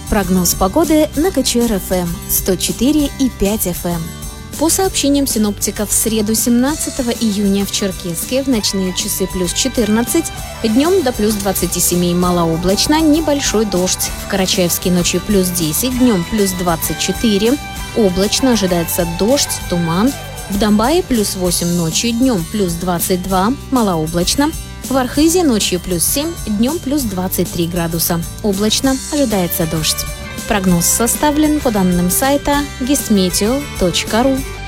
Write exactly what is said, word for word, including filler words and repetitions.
Прогноз погоды на КЧР-ФМ сто четыре и пять эф эм. По сообщениям синоптиков, в среду семнадцатого июня в Черкесске в ночные часы плюс четырнадцать, днем до плюс двадцать семь малооблачно, небольшой дождь. В Карачаевске ночью плюс десять, днем плюс двадцать четыре, облачно, ожидается дождь, туман. В Домбае плюс восемь ночью, днем плюс двадцать два, малооблачно. В Архизе ночью плюс семь, днем плюс двадцать три градуса. Облачно, ожидается дождь. Прогноз составлен по данным сайта гисметео точка ру.